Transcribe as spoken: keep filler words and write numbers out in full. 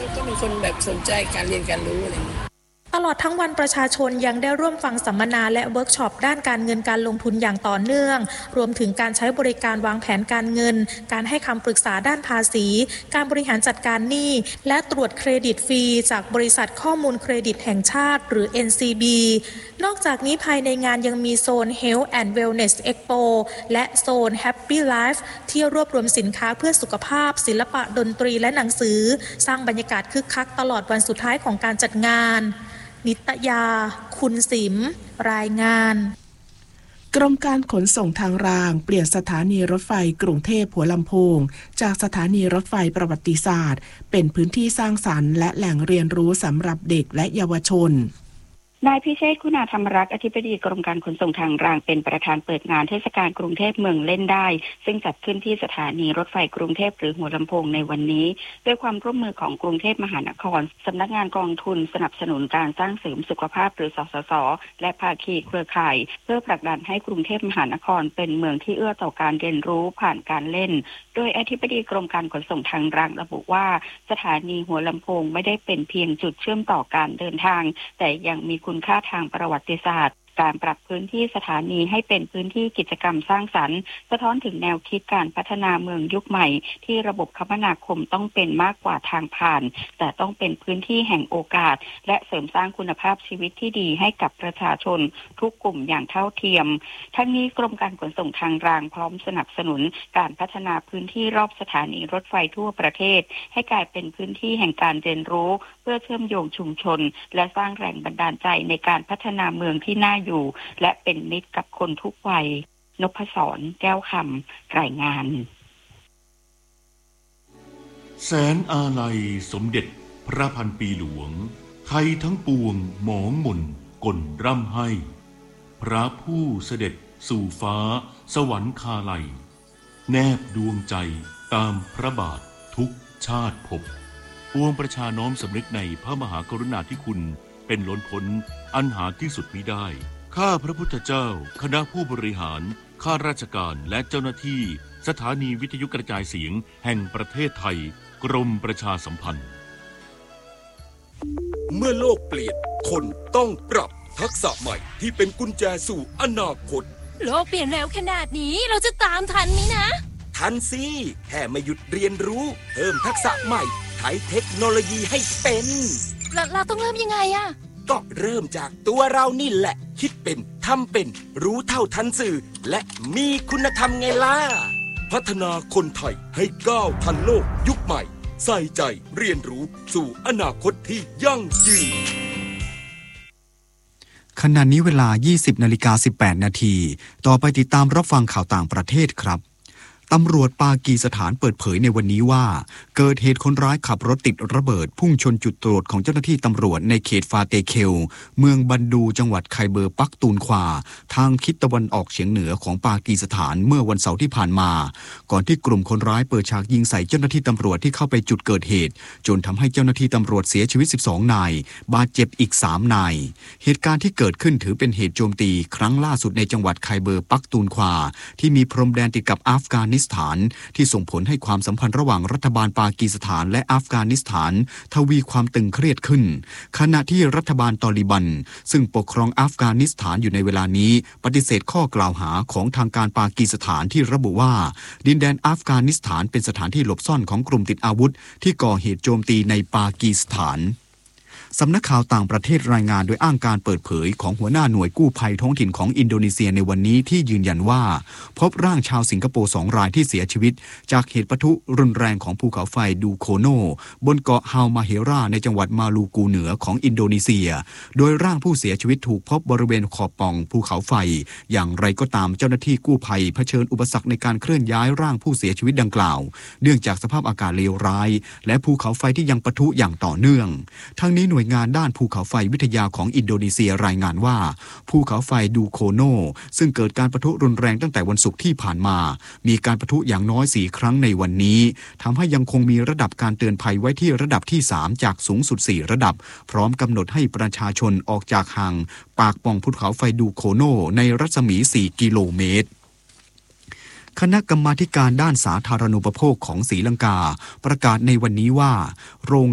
ก็เป็นคนแบบสนใจการเรียนการรู้อะไรอย่างนี้ตลอดทั้งวันประชาชนยังได้ร่วมฟังสัมมนาและเวิร์กช็อปด้านการเงินการลงทุนอย่างต่อเนื่องรวมถึงการใช้บริการวางแผนการเงินการให้คำปรึกษาด้านภาษีการบริหารจัดการหนี้และตรวจเครดิตฟรีจากบริษัทข้อมูลเครดิตแห่งชาติหรือ เอ็น ซี บี นอกจากนี้ภายในงานยังมีโซน Health and Wellness Expo และโซน Happy Life ที่รวบรวมสินค้าเพื่อสุขภาพศิลปะดนตรีและหนังสือสร้างบรรยากาศคึกคักตลอดวันสุดท้ายของการจัดงานนิตยาคุณสิมรายงานกรมการขนส่งทางรางเปลี่ยนสถานีรถไฟกรุงเทพหัวลำโพงจากสถานีรถไฟประวัติศาสตร์เป็นพื้นที่สร้างสรรค์และแหล่งเรียนรู้สำหรับเด็กและเยาวชนนายพิเชษฐ์คุณาธรรมรักษ์อธิบดีกรมการขนส่งทางรางเป็นประธานเปิดงานเทศกาลกรุงเทพเมืองเล่นได้ซึ่งจัดขึ้นที่สถานีรถไฟกรุงเทพหรือหัวลำโพงในวันนี้ด้วยความร่วมมือของกรุงเทพมหานครสำนักงานกองทุนสนับสนุนการสร้างเสริมสุขภาพหรือสสสและภาคีเครือข่ายเพื่อผลักดันให้กรุงเทพมหานครเป็นเมืองที่เอื้อต่อการเรียนรู้ผ่านการเล่นโดยอธิบดีกรมการขนส่งทางรางระบุว่าสถานีหัวลำโพงไม่ได้เป็นเพียงจุดเชื่อมต่อการเดินทางแต่ยังมีคุณค่าทางประวัติศาสตร์การปรับพื้นที่สถานีให้เป็นพื้นที่กิจกรรมสร้างสรรค์สะท้อนถึงแนวคิดการพัฒนาเมืองยุคใหม่ที่ระบบคมนาคมต้องเป็นมากกว่าทางผ่านแต่ต้องเป็นพื้นที่แห่งโอกาสและเสริมสร้างคุณภาพชีวิตที่ดีให้กับประชาชนทุกกลุ่มอย่างเท่าเทียมทั้งนี้กรมการขนส่งทางรางพร้อมสนับสนุนการพัฒนาพื้นที่รอบสถานีรถไฟทั่วประเทศให้กลายเป็นพื้นที่แห่งการเรียนรู้เพื่อเชื่อมโยงชุมชนและสร้างแรงบันดาลใจในการพัฒนาเมืองที่น่าอยู่และเป็นมิตรกับคนทุกวัยนพศรแก้วคำรายงานแสนอาลัยสมเด็จพระพันปีหลวงไทยทั้งปวงหมองหม่นก่นร่ำให้พระผู้เสด็จสู่ฟ้าสวรรคาลัยแนบดวงใจตามพระบาททุกชาติภพปวงประชาน้อมสำนึกในพระมหากรุณาธิคุณเป็นล้นพ้นอันหาที่สุดมิได้ข้าพระพุทธเจ้าคณะผู้บริหารข้าราชการและเจ้าหน้าที่สถานีวิทยุกระจายเสียงแห่งประเทศไทยกรมประชาสัมพันธ์เมื่อโลกเปลี่ยนคนต้องปรับทักษะใหม่ที่เป็นกุญแจสู่อนาคตโลกเปลี่ยนเร็วขนาดนี้เราจะตามทันไหมนะทันสิแค่ไม่หยุดเรียนรู้เพิ่มทักษะใหม่ใช้เทคโนโลยีให้เป็นเราเราต้องเริ่มยังไงอะก็เริ่มจากตัวเรานี่แหละคิดเป็นทำเป็นรู้เท่าทันสื่อและมีคุณธรรมไงล่ะพัฒนาคนไทยให้ก้าวทันโลกยุคใหม่ใส่ใจเรียนรู้สู่อนาคตที่ยั่งยืนขณะนี้เวลา ยี่สิบนาฬิกาสิบแปดนาทีต่อไปติดตามรับฟังข่าวต่างประเทศครับตำรวจปากีสถานเปิดเผยในวันนี้ว่าเกิดเหตุคนร้ายขับรถติดระเบิดพุ่งชนจุดตรวจของเจ้าหน้าที่ตำรวจในเขตฟาเตเคลเมืองบันดูจังหวัดไคเบอร์ปักตูนควาทางทิศตะวันออกเฉียงเหนือของปากีสถานเมื่อวันเสาร์ที่ผ่านมาก่อนที่กลุ่มคนร้ายเปิดฉากยิงใส่เจ้าหน้าที่ตำรวจที่เข้าไปจุดเกิดเหตุจนทำให้เจ้าหน้าที่ตำรวจเสียชีวิตสิบสองนายบาดเจ็บอีกสามนายเหตุการณ์ที่เกิดขึ้นถือเป็นเหตุโจมตีครั้งล่าสุดในจังหวัดไคเบอร์ปักตูนควาที่มีพรมแดนติดกับอัฟกานิสถานที่ส่งผลให้ความสัมพันธ์ระหว่างรัฐบาลปากีสถานและอัฟกานิสถานทวีความตึงเครียดขึ้นขณะที่รัฐบาลตอลิบันซึ่งปกครองอัฟกานิสถานอยู่ในเวลานี้ปฏิเสธข้อกล่าวหาของทางการปากีสถานที่ระบุว่าดินแดนอัฟกานิสถานเป็นสถานที่หลบซ่อนของกลุ่มติดอาวุธที่ก่อเหตุโจมตีในปากีสถานสำนักข่าวต่างประเทศรายงานโดยอ้างการเปิดเผยของหัวหน้าหน่วยกู้ภัยท้องถิ่นของอินโดนีเซียในวันนี้ที่ยืนยันว่าพบร่างชาวสิงคโปร์สองรายที่เสียชีวิตจากเหตุปะทุรุนแรงของภูเขาไฟดูโคโนบนเกาะฮาวมาเฮราในจังหวัดมาลูกูเหนือของอินโดนีเซียโดยร่างผู้เสียชีวิตถูกพบบริเวณขอบปล่องภูเขาไฟอย่างไรก็ตามเจ้าหน้าที่กู้ภัยเผชิญอุปสรรคในการเคลื่อนย้ายร่างผู้เสียชีวิตดังกล่าวเนื่องจากสภาพอากาศเลวร้ายและภูเขาไฟที่ยังปะทุอย่างต่อเนื่องทั้งนี้หน่วยงานด้านภูเขาไฟวิทยาของอินโดนีเซียรายงานว่าภูเขาไฟดูโคโนซึ่งเกิดการปะทุรุนแรงตั้งแต่วันศุกร์ที่ผ่านมามีการปะทุอย่างน้อยสี่ครั้งในวันนี้ทำให้ยังคงมีระดับการเตือนภัยไว้ที่ระดับที่สามจากสูงสุดสี่ระดับพร้อมกำหนดให้ประชาชนออกจากห่างปากปล่องภูเขาไฟดูโคโนในรัศมีสี่กิโลเมตรคณะกรรมาธิการด้านสาธารณูปโภคของศรีลังกาประกาศในวันนี้ว่าโรง